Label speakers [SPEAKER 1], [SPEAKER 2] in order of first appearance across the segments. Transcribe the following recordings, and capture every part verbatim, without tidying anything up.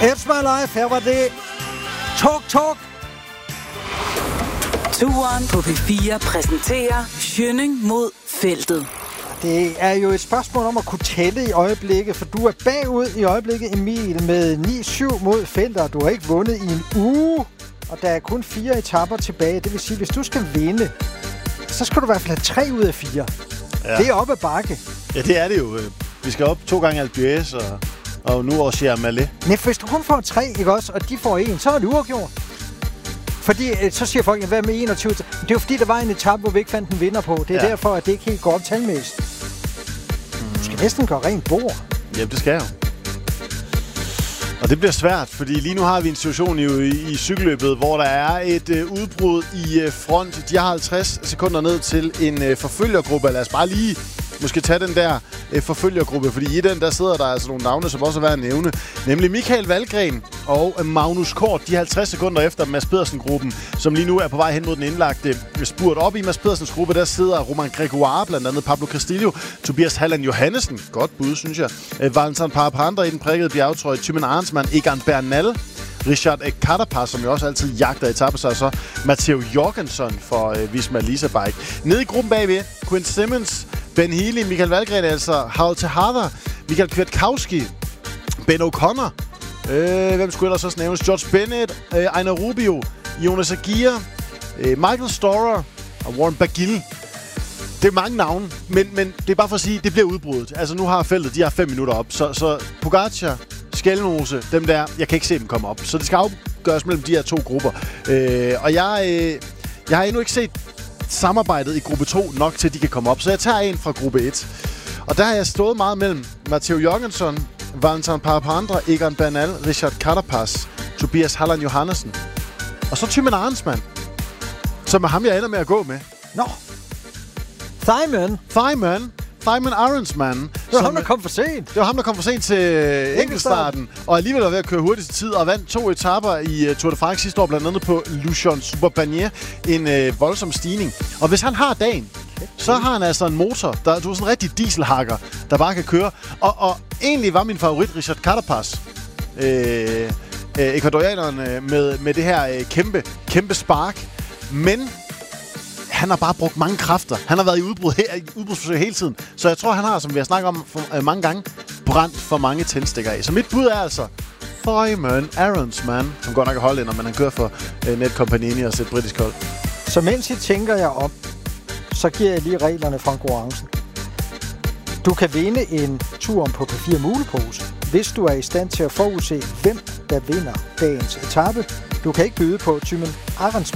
[SPEAKER 1] It's my life. Her var det Talk Talk.
[SPEAKER 2] Turen på P fire præsenterer Schønning mod feltet.
[SPEAKER 1] Det er jo et spørgsmål om at kunne tælle i øjeblikket, for du er bagud i øjeblikket, Emil, med ni syv mod feltet, og du har ikke vundet i en uge, og der er kun fire etaper tilbage. Det vil sige, hvis du skal vinde, så skal du i hvert fald have tre ud af fire. Ja. Det er op ad bakke.
[SPEAKER 3] Ja, det er det jo. Vi skal op to gange Alpe d'Huez, og, og nu også Sierra Malé.
[SPEAKER 1] Nej, hvis du kun får tre, ikke også, og de får en, så er det uafgjort. Fordi så siger folk, hvad med enogtyve? Det er jo fordi, der var en etape, hvor vi ikke fandt en vinder på. Det er ja. derfor, at det ikke helt går op talmæssigt. Du skal næsten gøre rent bord.
[SPEAKER 3] Jamen, det skal jeg jo. Og det bliver svært, fordi lige nu har vi en situation i, i, i cykelløbet, hvor der er et øh, udbrud i øh, front. De har halvtreds sekunder ned til en øh, forfølgergruppe. Lad os bare lige måske tage den der øh, forfølgergruppe, fordi i den der sidder der altså nogle navne, som også er værd at nævne. Nemlig Michael Valgren og øh, Magnus Kort. De er halvtreds sekunder efter Mads Pedersen-gruppen, som lige nu er på vej hen mod den indlagte spurt. Op i Mads Pedersens gruppe, der sidder Romain Grégoire, blandt andet Pablo Castillo, Tobias Halland Johannesen, godt bud, synes jeg. Øh, Valentin Parapanda i den prikkede bjergtrøje, Thymen Arensman, Egan Bernal, Richard Carapaz, som jo også altid jagter etapper, og så Matteo Jorgensen for øh, Visma Lease Bike. Nede i gruppen bagved, Quinn Simmons, Ben Healy, Michael Valgren, altså Harold Tejada, Michael Kwiatkowski, Ben O'Connor, øh, hvem skulle ellers også nævnes? George Bennett, øh, Ejner Rubio, Jonas Aguirre, øh, Michael Storer og Warren Barguil. Det er mange navne, men, men det er bare for at sige, det bliver udbruddet. Altså nu har feltet, de har fem minutter op, så, så Pogacar, Skelmose, dem der, jeg kan ikke se dem komme op. Så det skal afgøres mellem de her to grupper. Øh, og jeg, øh, jeg har endnu ikke set samarbejdet i gruppe to nok til, at de kan komme op. Så jeg tager en fra gruppe et. Og der har jeg stået meget mellem Matteo Jorgensen, Valentin Parapanda, Egan Bernal, Richard Carapaz, Tobias Halland Johannesen. Og så Thymen Arensman, som er ham, jeg ender med at gå med.
[SPEAKER 1] Nå. Thymen.
[SPEAKER 3] Thymen. Thymen Arensman.
[SPEAKER 1] Det var ham, der kom for sent.
[SPEAKER 3] Det var ham, der kom for sent til enkeltstarten, og alligevel var ved at køre hurtigt til tid, og vandt to etaper i uh, Tour de France sidste år, blandt andet på Luchon Superbanier. En uh, voldsom stigning. Og hvis han har dagen, okay, så har han altså en motor, der du er sådan en rigtig dieselhakker, der bare kan køre. Og, og egentlig var min favorit Richard Carapaz. Øh, øh, Ecuadorianeren øh, med, med det her øh, kæmpe, kæmpe spark. Men han har bare brugt mange kræfter. Han har været i udbrud he- udbrudsforsøg hele tiden. Så jeg tror, han har, som vi har snakket om for, øh, mange gange, brændt for mange tændstikker af. Så mit bud er altså Thymen Arensman, som godt nok er hollænder, men han kører for øh, Netcompagnie og et britisk hold.
[SPEAKER 1] Så mens I tænker jer om, så giver jeg lige reglerne fra konkurrencen. Du kan vinde en tur på P fire mulepose, hvis du er i stand til at forudse, hvem der vinder dagens etape. Du kan ikke byde på Thymen Arensman.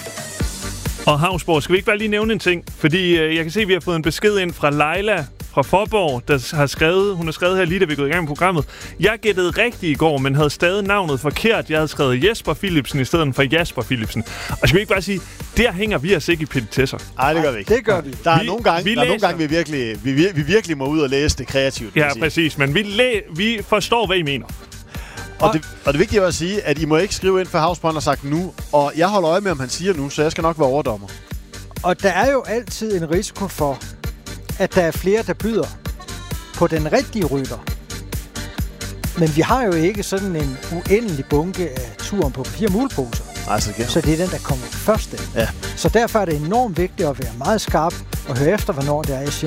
[SPEAKER 4] Og Havsborg, skal vi ikke bare lige nævne en ting? Fordi øh, jeg kan se, at vi har fået en besked ind fra Leila fra Forborg, der har skrevet, hun har skrevet her lige, da vi gik i gang med programmet. Jeg gættede rigtigt i går, men havde stadig navnet forkert. Jeg havde skrevet Jesper Philipsen i stedet for Jasper Philipsen. Og skal vi ikke bare sige, der hænger vi os ikke i petitesser.
[SPEAKER 3] Nej, det gør vi ikke.
[SPEAKER 1] Det gør vi.
[SPEAKER 3] Der er
[SPEAKER 4] vi,
[SPEAKER 3] nogle gange,
[SPEAKER 4] vi,
[SPEAKER 3] der er nogle gange vi, virkelig, vi, vi virkelig må ud og læse det kreativt.
[SPEAKER 4] Ja, præcis. Men vi, læ- vi forstår, hvad I mener.
[SPEAKER 3] Og det, og det vigtige er at sige, at I må ikke skrive ind for Havsborg og sagt nu. Og jeg holder øje med, om han siger nu, så jeg skal nok være overdommer.
[SPEAKER 1] Og der er jo altid en risiko for, at der er flere, der byder på den rigtige rytter. Men vi har jo ikke sådan en uendelig bunke af turen på fire muleposer.
[SPEAKER 3] Nej, så,
[SPEAKER 1] så det er den, der kommer først.
[SPEAKER 3] Ja.
[SPEAKER 1] Så derfor er det enormt vigtigt at være meget skarp og høre efter, hvornår det er, jeg siger